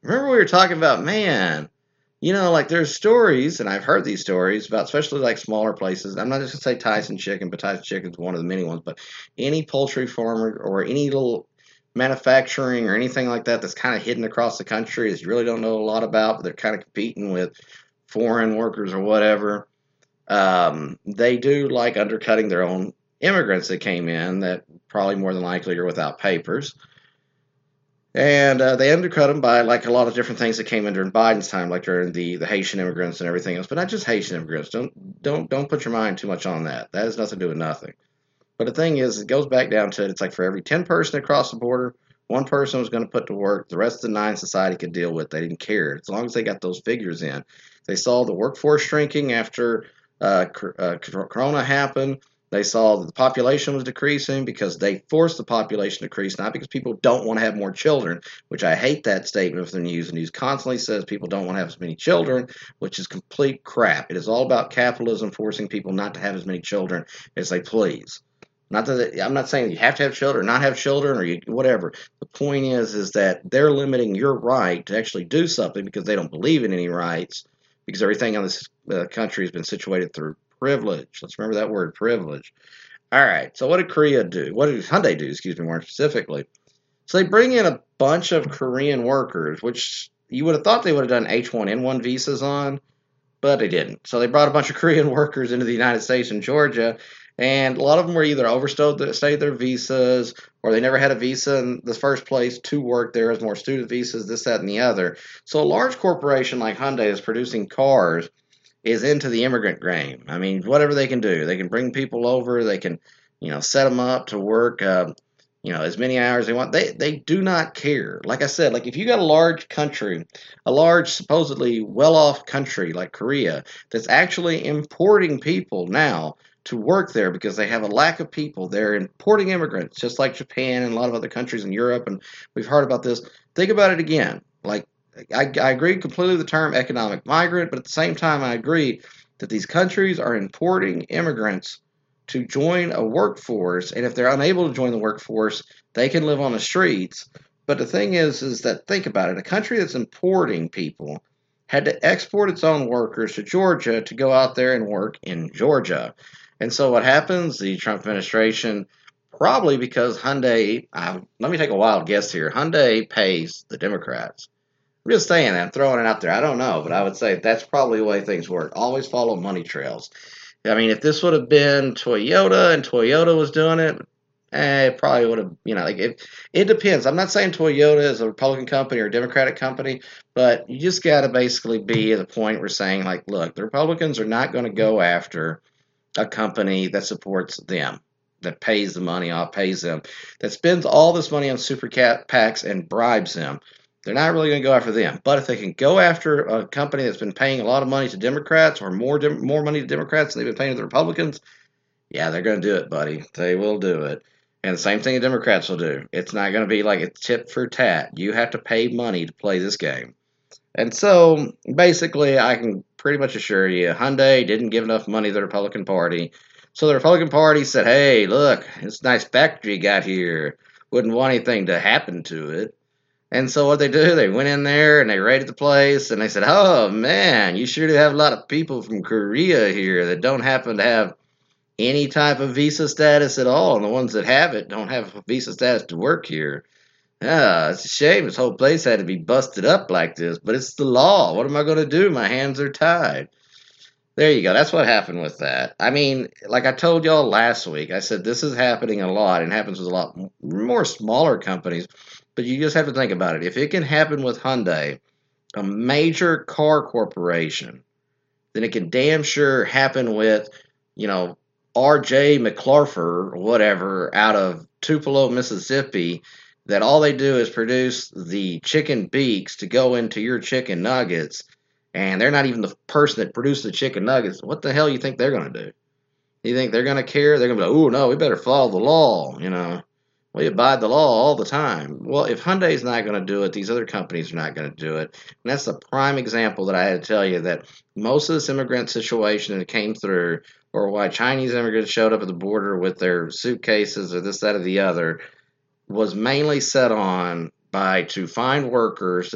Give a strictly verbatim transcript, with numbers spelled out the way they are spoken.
remember we were talking about, man, you know, like there's stories, and I've heard these stories about, especially like smaller places. I'm not just gonna say Tyson Chicken, but Tyson Chicken is one of the many ones. But any poultry farmer or any little manufacturing or anything like that that's kind of hidden across the country that you really don't know a lot about, but they're kind of competing with foreign workers or whatever. Um, they do like undercutting their own immigrants that came in that probably more than likely are without papers. And uh, they undercut them by like a lot of different things that came in during Biden's time, like during the, the Haitian immigrants and everything else. But not just Haitian immigrants. Don't don't don't put your mind too much on that. That has nothing to do with nothing. But the thing is, it goes back down to it. It's like for every ten person across the border, one person was going to put to work. The rest of the nine society could deal with. They didn't care as long as they got those figures in. They saw the workforce shrinking after uh, uh, Corona happened. They saw that the population was decreasing because they forced the population to decrease, not because people don't want to have more children, which I hate that statement of the news. The news constantly says people don't want to have as many children, which is complete crap. It is all about capitalism forcing people not to have as many children as they please. Not that I'm not saying you have to have children, not have children, or you, whatever. The point is, is that they're limiting your right to actually do something because they don't believe in any rights, because everything in this uh, country has been situated through privilege. Let's remember that word, privilege. All right. So what did Korea do? What did Hyundai do? Excuse me, more specifically. So they bring in a bunch of Korean workers, which you would have thought they would have done H one N one visas on, but they didn't. So they brought a bunch of Korean workers into the United States and Georgia, and a lot of them were either overstayed their visas or they never had a visa in the first place to work there as more student visas, this, that, and the other. So a large corporation like Hyundai is producing cars is into the immigrant game. I mean, whatever they can do, they can bring people over, they can, you know, set them up to work, uh, you know, as many hours they want. They they do not care. Like I said, like if you got a large country, a large supposedly well-off country like Korea that's actually importing people now to work there because they have a lack of people, they're importing immigrants, just like Japan and a lot of other countries in Europe, and we've heard about this. Think about it again, like. I, I agree completely with the term economic migrant, but at the same time, I agree that these countries are importing immigrants to join a workforce, and if they're unable to join the workforce, they can live on the streets. But the thing is, is that think about it: a country that's importing people had to export its own workers to Georgia to go out there and work in Georgia. And so what happens? The Trump administration, probably because Hyundai, uh, let me take a wild guess here, Hyundai pays the Democrats. I'm just saying that. I'm throwing it out there. I don't know, but I would say that's probably the way things work. Always follow money trails. I mean, if this would have been Toyota and Toyota was doing it, eh, it probably would have, you know, like it, it depends. I'm not saying Toyota is a Republican company or a Democratic company, but you just got to basically be at the point where saying, like, look, the Republicans are not going to go after a company that supports them, that pays the money off, pays them, that spends all this money on super cat PACs and bribes them. They're not really going to go after them. But if they can go after a company that's been paying a lot of money to Democrats or more more money to Democrats than they've been paying to the Republicans, yeah, they're going to do it, buddy. They will do it. And the same thing the Democrats will do. It's not going to be like it's tit for tat. You have to pay money to play this game. And so basically, I can pretty much assure you, Hyundai didn't give enough money to the Republican Party. So the Republican Party said, hey, look, this nice factory you got here. Wouldn't want anything to happen to it. And so what they do, they went in there and they raided the place and they said, oh man, you sure do have a lot of people from Korea here that don't happen to have any type of visa status at all. And the ones that have it don't have a visa status to work here. Ah, it's a shame this whole place had to be busted up like this, but it's the law. What am I going to do? My hands are tied. There you go. That's what happened with that. I mean, like I told y'all last week, I said this is happening a lot and happens with a lot more smaller companies. But you just have to think about it. If it can happen with Hyundai, a major car corporation, then it can damn sure happen with, you know, R J McClarfer or whatever out of Tupelo, Mississippi, that all they do is produce the chicken beaks to go into your chicken nuggets, and they're not even the person that produced the chicken nuggets. What the hell you think they're going to do? You think they're going to care? They're going to be like, oh, no, we better follow the law, you know. We abide the law all the time. Well, if Hyundai's not going to do it, these other companies are not going to do it. And that's the prime example that I had to tell you that most of this immigrant situation that came through, or why Chinese immigrants showed up at the border with their suitcases or this, that, or the other, was mainly set on by to find workers